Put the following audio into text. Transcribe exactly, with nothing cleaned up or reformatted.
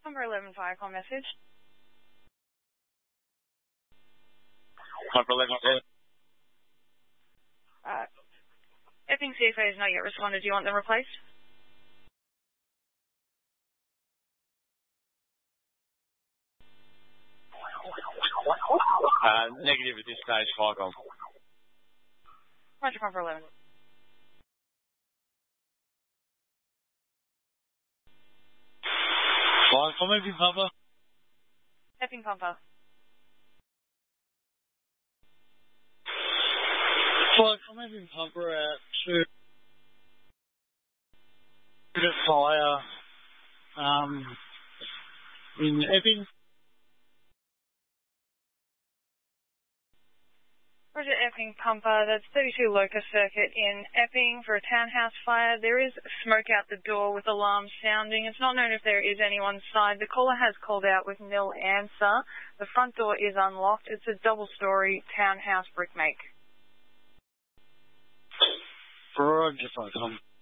Number eleven fire call message. Number eleven, okay. Uh, Epping C F A has not yet responded. Do you want them replaced? Uh, negative at this stage, Falcon. Roger, Pumper eleven. Fine, I'm moving, Pumper. Epping Pumper. Fine, I'm moving Pumper out to bit of fire um, in Epping. Roger, Epping Pumper. That's thirty-two Locust Circuit in Epping for a townhouse fire. There is smoke out the door with alarms sounding. It's not known if there is anyone inside. The caller has called out with nil answer. The front door is unlocked. It's a double-storey townhouse brick make. Roger, Falcon.